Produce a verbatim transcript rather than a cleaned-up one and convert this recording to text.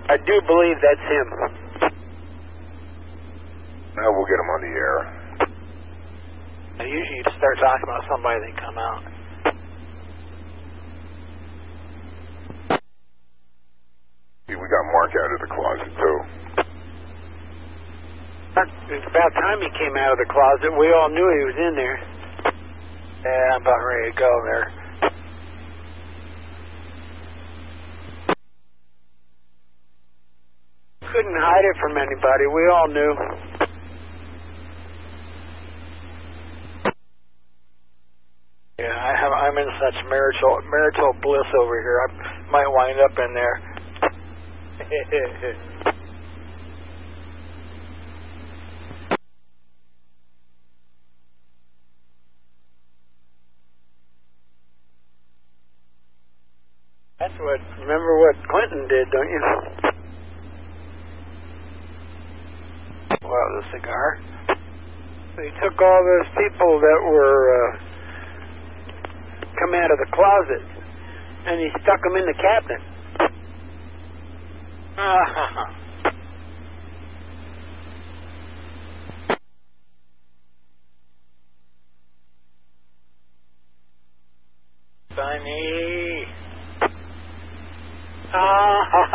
I do believe that's him. Now we'll get him on the air. Now, usually you start talking about somebody, they come out. We got Mark out of the closet, too. It's about time he came out of the closet. We all knew he was in there. Yeah, I'm about ready to go there. Couldn't hide it from anybody. We all knew. Yeah, I have, I'm in such marital marital bliss over here. I might wind up in there. That's what, remember what Clinton did, don't you? Well, the cigar. He took all those people that were uh, come out of the closet, and he stuck them in the cabinet. Funny. Ah, ha,